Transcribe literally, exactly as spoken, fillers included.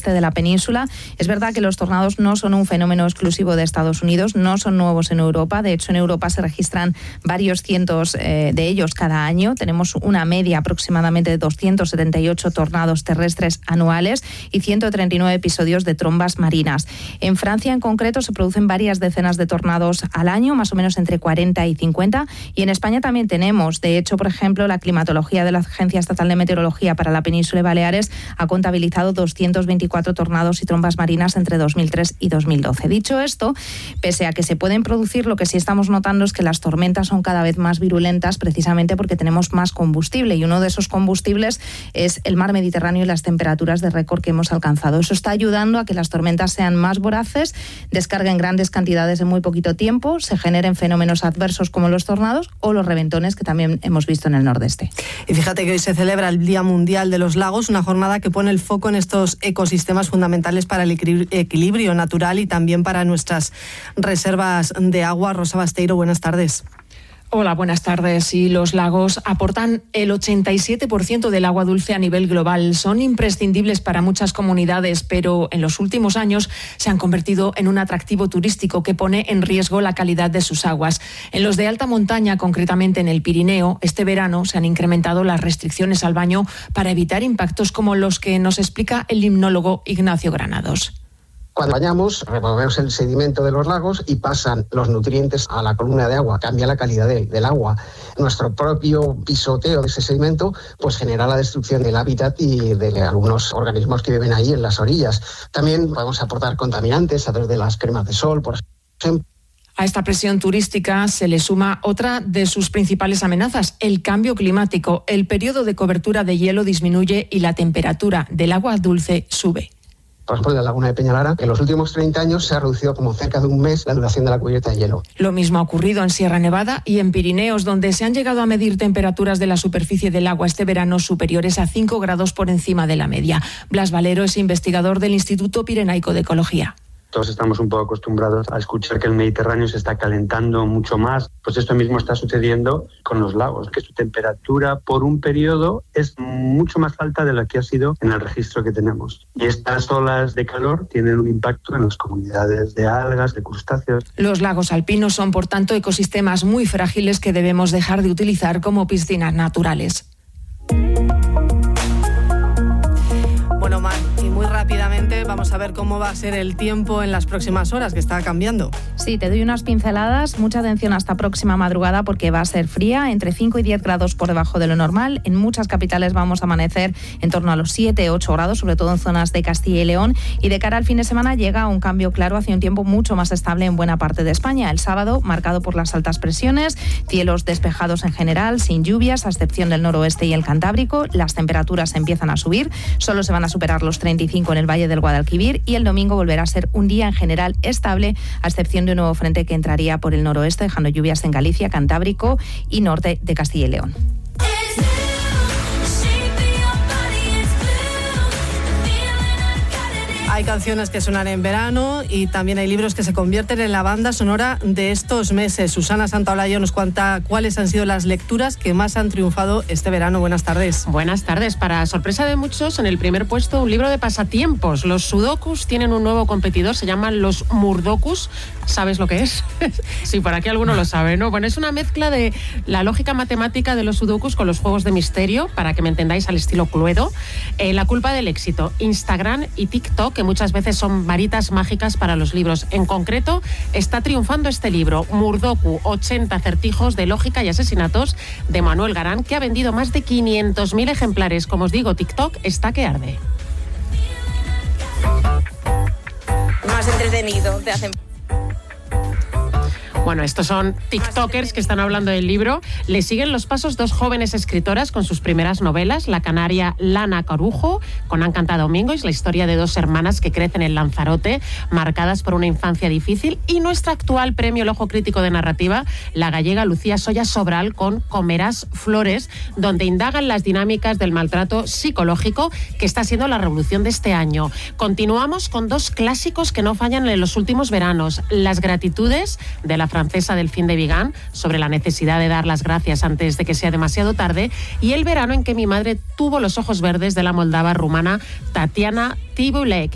nordeste de la península. Es verdad que los tornados no son un fenómeno exclusivo de Estados Unidos, no son nuevos en Europa. De hecho, en Europa se registran varios cientos eh, de ellos cada año. Tenemos una media aproximadamente de doscientos setenta y ocho tornados terrestres anuales y ciento treinta y nueve episodios de trombas marinas. En Francia, en concreto, se producen varias decenas de tornados al año, más o menos entre cuarenta y cincuenta. Y en España también tenemos. De hecho, por ejemplo, la climatología de la Agencia Estatal de Meteorología para la Península y Baleares ha contabilizado doscientos veinticuatro tornados y trombas marinas entre dos mil tres y dos mil doce. Dicho esto, pese a que se pueden producir, lo que sí estamos notando es que las tormentas son cada vez más virulentas, precisamente porque tenemos más combustible, y uno de esos combustibles es el mar Mediterráneo y las temperaturas de récord que hemos alcanzado. Eso está ayudando a que las tormentas sean más voraces, descarguen grandes cantidades en muy poquito tiempo, se generen fenómenos adversos como los tornados o los reventones que también hemos visto en el nordeste. Y fíjate que hoy se celebra el Día Mundial de los Lagos, una jornada que pone el foco en estos ecosistemas fundamentales para el equilibrio natural y también para nuestras reservas de agua. Rosa Basteiro, buenas tardes. Hola, buenas tardes. Y los lagos aportan el ochenta y siete por ciento del agua dulce a nivel global. Son imprescindibles para muchas comunidades, pero en los últimos años se han convertido en un atractivo turístico que pone en riesgo la calidad de sus aguas. En los de alta montaña, concretamente en el Pirineo, este verano se han incrementado las restricciones al baño para evitar impactos como los que nos explica el limnólogo Ignacio Granados. Cuando bañamos, removemos el sedimento de los lagos y pasan los nutrientes a la columna de agua, cambia la calidad de, del agua. Nuestro propio pisoteo de ese sedimento pues genera la destrucción del hábitat y de algunos organismos que viven ahí en las orillas. También podemos aportar contaminantes a través de las cremas de sol, por ejemplo. A esta presión turística se le suma otra de sus principales amenazas, el cambio climático. El periodo de cobertura de hielo disminuye y la temperatura del agua dulce sube. Por ejemplo, en la laguna de Peñalara, en los últimos treinta años se ha reducido como cerca de un mes la duración de la cubierta de hielo. Lo mismo ha ocurrido en Sierra Nevada y en Pirineos, donde se han llegado a medir temperaturas de la superficie del agua este verano superiores a cinco grados por encima de la media. Blas Valero es investigador del Instituto Pirenaico de Ecología. Todos estamos un poco acostumbrados a escuchar que el Mediterráneo se está calentando mucho más. Pues esto mismo está sucediendo con los lagos, que su temperatura por un periodo es mucho más alta de la que ha sido en el registro que tenemos. Y estas olas de calor tienen un impacto en las comunidades de algas, de crustáceos. Los lagos alpinos son, por tanto, ecosistemas muy frágiles que debemos dejar de utilizar como piscinas naturales. Bueno, Mar, y muy rápidamente vamos a ver cómo va a ser el tiempo en las próximas horas, que está cambiando. Sí, te doy unas pinceladas. Mucha atención hasta próxima madrugada porque va a ser fría, entre cinco y diez grados por debajo de lo normal. En muchas capitales vamos a amanecer en torno a los siete, ocho grados, sobre todo en zonas de Castilla y León. Y de cara al fin de semana llega un cambio claro hacia un tiempo mucho más estable en buena parte de España. El sábado, marcado por las altas presiones, cielos despejados en general, sin lluvias, a excepción del noroeste y el Cantábrico. Las temperaturas empiezan a subir, solo se van a superar los treinta y cinco en el Valle del Guadalquivir, y el domingo volverá a ser un día en general estable, a excepción de un nuevo frente que entraría por el noroeste, dejando lluvias en Galicia, Cantábrico y norte de Castilla y León. Hay canciones que suenan en verano y también hay libros que se convierten en la banda sonora de estos meses. Susana Santaolalla nos cuenta cuáles han sido las lecturas que más han triunfado este verano. Buenas tardes. Buenas tardes. Para sorpresa de muchos, en el primer puesto un libro de pasatiempos. Los sudokus tienen un nuevo competidor, se llaman los murdokus. ¿Sabes lo que es? Sí, por aquí alguno lo sabe, ¿no? Bueno, es una mezcla de la lógica matemática de los sudokus con los juegos de misterio, para que me entendáis, al estilo Cluedo. Eh, la culpa del éxito, Instagram y TikTok, que muchas veces son varitas mágicas para los libros. En concreto, está triunfando este libro, Murdoku, ochenta acertijos de lógica y asesinatos, de Manuel Garán, que ha vendido más de quinientos mil ejemplares. Como os digo, TikTok está que arde. Más entretenido, te hacen... Bueno, estos son tiktokers que están hablando del libro. Le siguen los pasos dos jóvenes escritoras con sus primeras novelas, la canaria Lana Corujo, con Han cantado Domingo, es la historia de dos hermanas que crecen en Lanzarote, marcadas por una infancia difícil, y nuestra actual premio El Ojo Crítico de Narrativa, la gallega Lucía Soya Sobral, con Comerás Flores, donde indagan las dinámicas del maltrato psicológico, que está siendo la revolución de este año. Continuamos con dos clásicos que no fallan en los últimos veranos, Las gratitudes, de la francesa Delphine de Vigan, sobre la necesidad de dar las gracias antes de que sea demasiado tarde, y El verano en que mi madre tuvo los ojos verdes, de la moldava rumana Tatiana Tibulek.